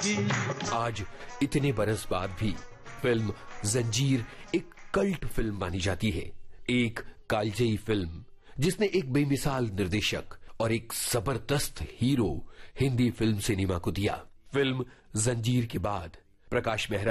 जाएगी। आज इतने बरस बाद भी फिल्म जंजीर एक कल्ट फिल्म मानी जाती है। एक कालजयी फिल्म जिसने एक बेमिसाल निर्देशक और एक जबरदस्त हीरो हिंदी फिल्म सिनेमा को दिया। फिल्म जंजीर के बाद प्रकाश मेहरा